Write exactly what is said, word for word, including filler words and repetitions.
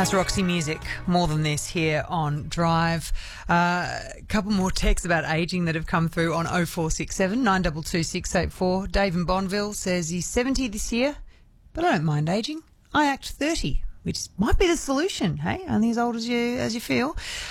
That's Roxy Music, More Than This, here on Drive. A uh, couple more texts about ageing that have come through on oh four six seven, nine two two, six eight four. Dave in Bonville says he's seventy this year, but I don't mind ageing. I act thirty, which might be the solution, hey? Only as old as you as you feel.